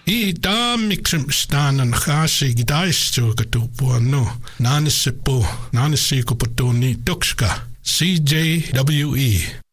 I da mixum stan an chasi gidaistu katupuano. Nanisipo, nanisiko patoni tukska. CJWE.